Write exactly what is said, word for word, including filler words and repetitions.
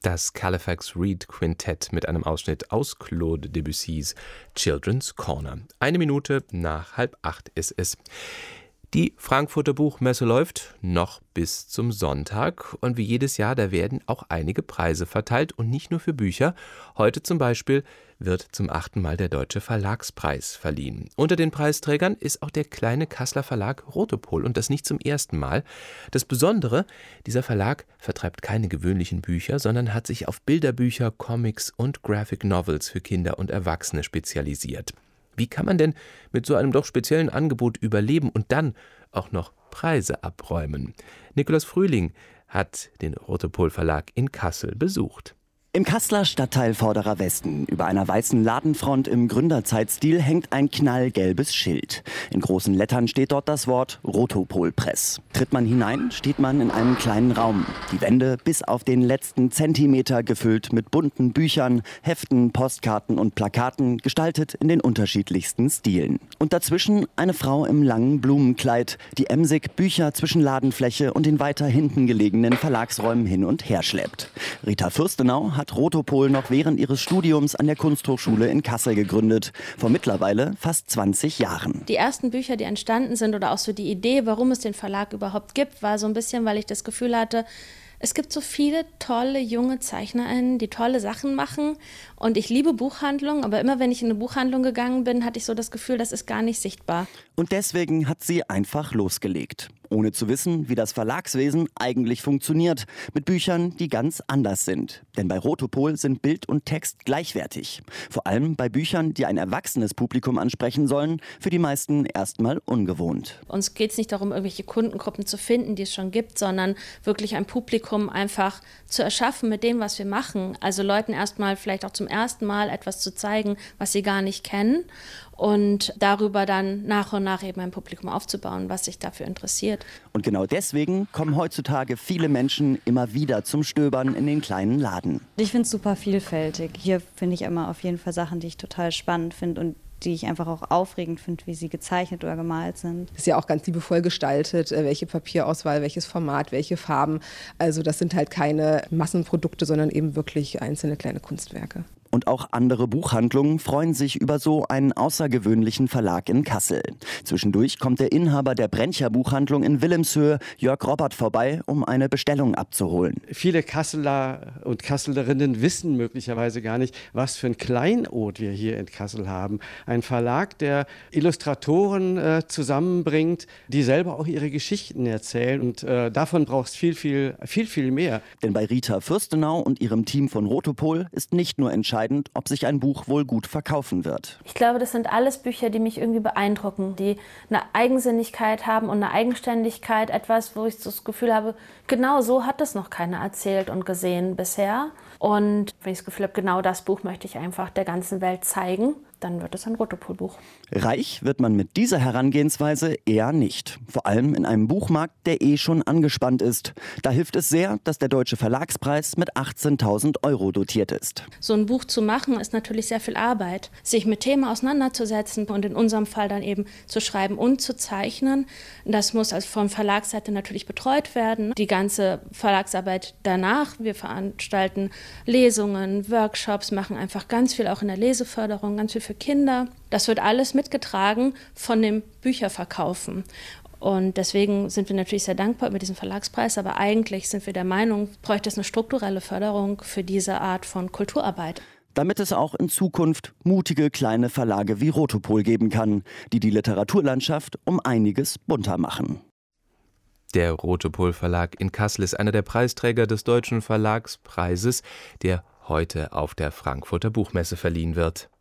Das Califax Reed Quintett mit einem Ausschnitt aus Claude Debussys Children's Corner. Eine Minute nach halb acht ist es. Die Frankfurter Buchmesse läuft noch bis zum Sonntag und wie jedes Jahr, da werden auch einige Preise verteilt und nicht nur für Bücher. Heute zum Beispiel wird zum achten Mal der Deutsche Verlagspreis verliehen. Unter den Preisträgern ist auch der kleine Kasseler Verlag Rotopol und das nicht zum ersten Mal. Das Besondere, dieser Verlag vertreibt keine gewöhnlichen Bücher, sondern hat sich auf Bilderbücher, Comics und Graphic Novels für Kinder und Erwachsene spezialisiert. Wie kann man denn mit so einem doch speziellen Angebot überleben und dann auch noch Preise abräumen? Nikolaus Frühling hat den Rotopol Verlag in Kassel besucht. Im Kasseler Stadtteil Vorderer Westen, über einer weißen Ladenfront im Gründerzeitstil, hängt ein knallgelbes Schild. In großen Lettern steht dort das Wort Rotopol Press. Tritt man hinein, steht man in einem kleinen Raum. Die Wände bis auf den letzten Zentimeter gefüllt mit bunten Büchern, Heften, Postkarten und Plakaten, gestaltet in den unterschiedlichsten Stilen. Und dazwischen eine Frau im langen Blumenkleid, die emsig Bücher zwischen Ladenfläche und den weiter hinten gelegenen Verlagsräumen hin und her schleppt. Rita Fürstenau hat Rotopol noch während ihres Studiums an der Kunsthochschule in Kassel gegründet, vor mittlerweile fast zwanzig Jahren. Die ersten Bücher, die entstanden sind oder auch so die Idee, warum es den Verlag überhaupt gibt, war so ein bisschen, weil ich das Gefühl hatte, es gibt so viele tolle junge ZeichnerInnen, die tolle Sachen machen und ich liebe Buchhandlungen, aber immer wenn ich in eine Buchhandlung gegangen bin, hatte ich so das Gefühl, das ist gar nicht sichtbar. Und deswegen hat sie einfach losgelegt. Ohne zu wissen, wie das Verlagswesen eigentlich funktioniert, mit Büchern, die ganz anders sind. Denn bei Rotopol sind Bild und Text gleichwertig. Vor allem bei Büchern, die ein erwachsenes Publikum ansprechen sollen, für die meisten erstmal ungewohnt. Uns geht es nicht darum, irgendwelche Kundengruppen zu finden, die es schon gibt, sondern wirklich ein Publikum einfach zu erschaffen mit dem, was wir machen. Also Leuten erstmal vielleicht auch zum ersten Mal etwas zu zeigen, was sie gar nicht kennen. Und darüber dann nach und nach eben ein Publikum aufzubauen, was sich dafür interessiert. Und genau deswegen kommen heutzutage viele Menschen immer wieder zum Stöbern in den kleinen Laden. Ich finde es super vielfältig. Hier finde ich immer auf jeden Fall Sachen, die ich total spannend finde und die ich einfach auch aufregend finde, wie sie gezeichnet oder gemalt sind. Ist ja auch ganz liebevoll gestaltet, welche Papierauswahl, welches Format, welche Farben. Also das sind halt keine Massenprodukte, sondern eben wirklich einzelne kleine Kunstwerke. Und auch andere Buchhandlungen freuen sich über so einen außergewöhnlichen Verlag in Kassel. Zwischendurch kommt der Inhaber der Brencher Buchhandlung in Wilhelmshöhe, Jörg Robert, vorbei, um eine Bestellung abzuholen. Viele Kasseler und Kasselerinnen wissen möglicherweise gar nicht, was für ein Kleinod wir hier in Kassel haben. Ein Verlag, der Illustratoren äh, zusammenbringt, die selber auch ihre Geschichten erzählen. Und äh, davon braucht es viel, viel, viel, viel mehr. Denn bei Rita Fürstenau und ihrem Team von Rotopol ist nicht nur entscheidend, ob sich ein Buch wohl gut verkaufen wird. Ich glaube, das sind alles Bücher, die mich irgendwie beeindrucken, die eine Eigensinnigkeit haben und eine Eigenständigkeit, etwas, wo ich das Gefühl habe, genau so hat es noch keiner erzählt und gesehen bisher. Und wenn ich das Gefühl habe, genau das Buch möchte ich einfach der ganzen Welt zeigen, dann wird es ein Rotopol-Buch. Reich wird man mit dieser Herangehensweise eher nicht. Vor allem in einem Buchmarkt, der eh schon angespannt ist. Da hilft es sehr, dass der Deutsche Verlagspreis mit achtzehntausend Euro dotiert ist. So ein Buch zu machen, ist natürlich sehr viel Arbeit. Sich mit Themen auseinanderzusetzen und in unserem Fall dann eben zu schreiben und zu zeichnen. Das muss also von Verlagsseite natürlich betreut werden. Die ganze Verlagsarbeit danach, wir veranstalten Lesungen, Workshops, machen einfach ganz viel auch in der Leseförderung, ganz viel für Kinder. Das wird alles mitgetragen von dem Bücherverkaufen. Und deswegen sind wir natürlich sehr dankbar über diesen Verlagspreis, aber eigentlich sind wir der Meinung, bräuchte es eine strukturelle Förderung für diese Art von Kulturarbeit. Damit es auch in Zukunft mutige kleine Verlage wie Rotopol geben kann, die die Literaturlandschaft um einiges bunter machen. Der Rotopol Verlag in Kassel ist einer der Preisträger des Deutschen Verlagspreises, der heute auf der Frankfurter Buchmesse verliehen wird.